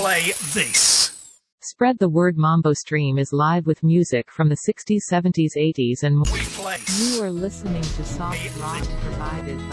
play this. Spread the Word Mambo Stream is live with music from the 60s, 70s, 80s and more. We play. You are listening to soft rock provided by